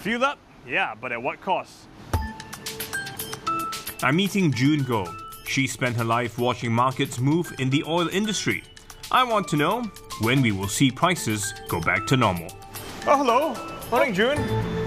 Feel that? Yeah, but at what cost? I'm meeting June Goh. She spent her life watching markets move in the oil industry. I want to know when we will see prices go back to normal. Oh, hello. Morning, June.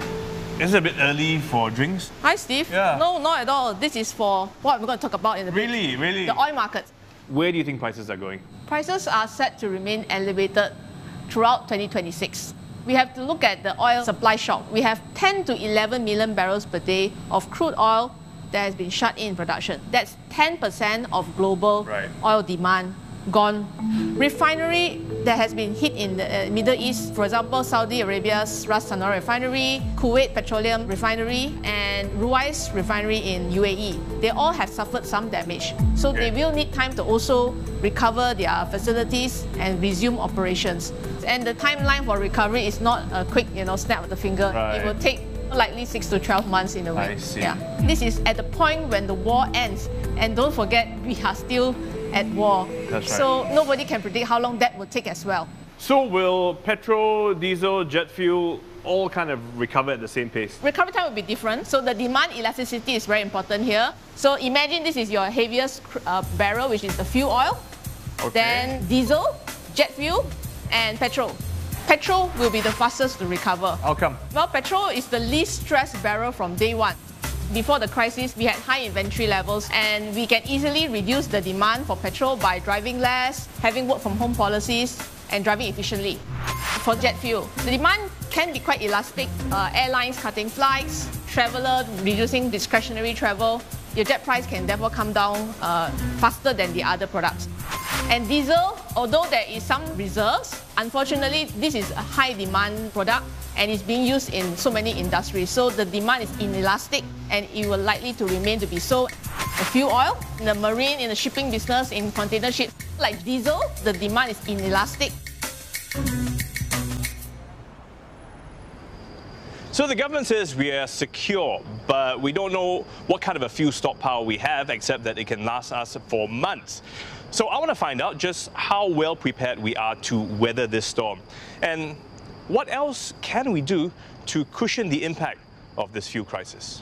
Is it a bit early for drinks? Hi, Steve. Yeah. No, not at all. This is for what we're going to talk about in the Really? the oil market. Where do you think prices are going? Prices are set to remain elevated throughout 2026. We have to look at the oil supply shock. We have 10 to 11 million barrels per day of crude oil that has been shut in production. That's 10% of global oil demand gone. Refinery that has been hit in the Middle East, for example, Saudi Arabia's Ras Tanura refinery, Kuwait Petroleum refinery, and Ruwais refinery in UAE. They all have suffered some damage. So they will need time to also recover their facilities and resume operations. And the timeline for recovery is not a quick, snap of the finger. It will take likely 6 to 12 months in a way. I see. Yeah. This is at the point when the war ends. And don't forget, we are still at war. That's right. So nobody can predict how long that will take as well. So will petrol, diesel, jet fuel all kind of recover at the same pace? Recovery time will be different. So the demand elasticity is very important here. So imagine this is your heaviest barrel, which is the fuel oil. Okay. Then diesel, jet fuel, and petrol. Petrol will be the fastest to recover. How come? Well, petrol is the least stressed barrel from day one. Before the crisis, we had high inventory levels, and we can easily reduce the demand for petrol by driving less, having work from home policies, and driving efficiently. For jet fuel, the demand can be quite elastic. Airlines cutting flights, traveller reducing discretionary travel. Your jet price can therefore come down faster than the other products. And diesel, although there is some reserves, unfortunately, this is a high demand product and it's being used in so many industries. So the demand is inelastic and it will likely to remain to be so. The fuel oil, in the marine, in the shipping business, in container ships, like diesel, the demand is inelastic. So the government says we are secure, but we don't know what kind of a fuel stockpile we have, except that it can last us for months. So I want to find out just how well prepared we are to weather this storm. And what else can we do to cushion the impact of this fuel crisis?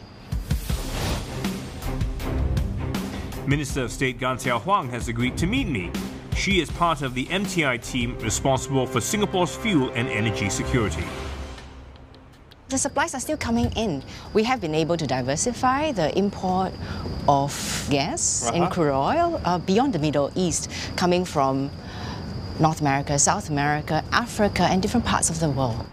Minister of State Gan Xiao Huang has agreed to meet me. She is part of the MTI team responsible for Singapore's fuel and energy security. The supplies are still coming in. We have been able to diversify the import of gas in crude oil beyond the Middle East, coming from North America, South America, Africa, and different parts of the world.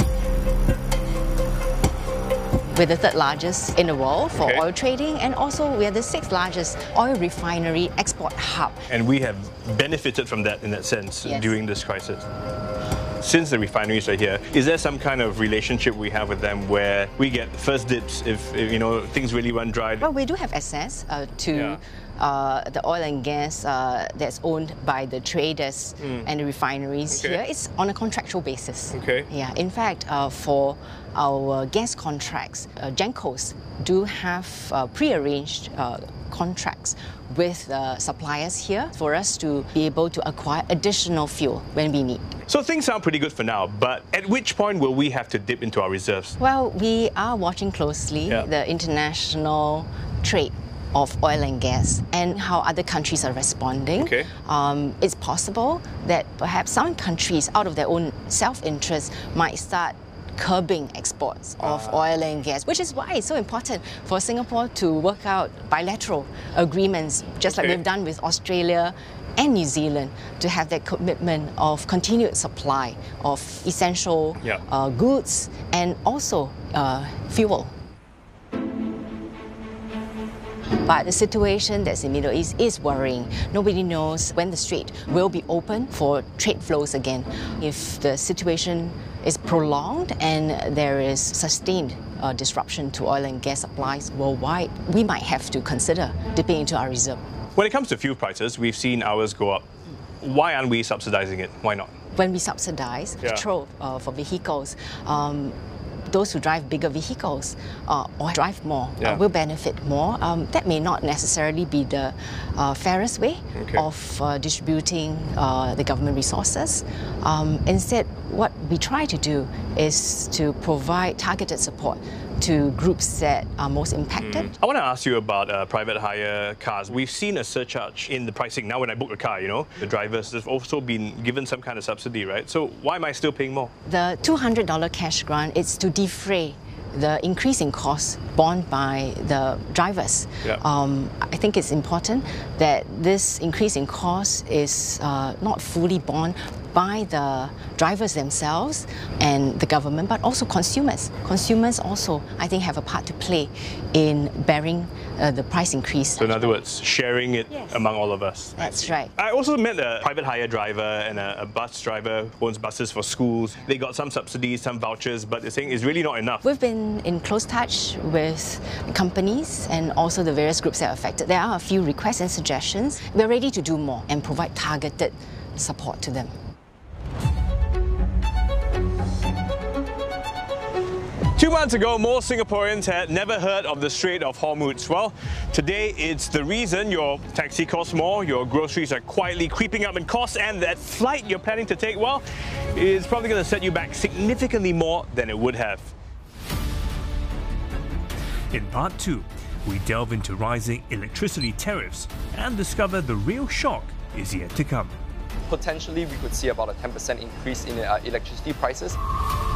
We're the third largest in the world for oil trading, and also we are the sixth largest oil refinery export hub. And we have benefited from that in that sense during this crisis. Since the refineries are here, is there some kind of relationship we have with them where we get first dibs if things really run dry? Well, we do have access to the oil and gas that's owned by the traders and the refineries here. It's on a contractual basis. Yeah. In fact, for our gas contracts, Gencos do have pre-arranged contracts with suppliers here for us to be able to acquire additional fuel when we need. So things sound pretty good for now, but at which point will we have to dip into our reserves? Well, we are watching closely the international trade of oil and gas and how other countries are responding. It's possible that perhaps some countries, out of their own self-interest, might start curbing exports of oil and gas, which is why it's so important for Singapore to work out bilateral agreements, just like we've done with Australia and New Zealand, to have that commitment of continued supply of essential goods and also fuel. But the situation that's in the Middle East is worrying. Nobody knows when the strait will be open for trade flows again. If the situation is prolonged and there is sustained disruption to oil and gas supplies worldwide, we might have to consider dipping into our reserve. When it comes to fuel prices, we've seen ours go up. Why aren't we subsidizing it? Why not? When we subsidize petrol for vehicles, those who drive bigger vehicles or drive more will benefit more. That may not necessarily be the fairest way of distributing the government resources. Instead, what we try to do is to provide targeted support to groups that are most impacted. I want to ask you about private hire cars. We've seen a surcharge in the pricing. Now when I book a car, the drivers have also been given some kind of subsidy, right? So why am I still paying more? The $200 cash grant is to defray the increase in costs borne by the drivers. I think it's important that this increase in cost is not fully borne by the drivers themselves and the government, but also consumers. Consumers also, I think, have a part to play in bearing the price increase. So in other words, sharing it among all of us. That's right. I also met a private hire driver and a bus driver who owns buses for schools. They got some subsidies, some vouchers, but they're saying it's really not enough. We've been in close touch with companies and also the various groups that are affected. There are a few requests and suggestions. We're ready to do more and provide targeted support to them. Two months ago, most Singaporeans had never heard of the Strait of Hormuz. Well, today it's the reason your taxi costs more, your groceries are quietly creeping up in cost, and that flight you're planning to take, well, is probably going to set you back significantly more than it would have. In part 2, we delve into rising electricity tariffs and discover the real shock is yet to come. Potentially, we could see about a 10% increase in electricity prices.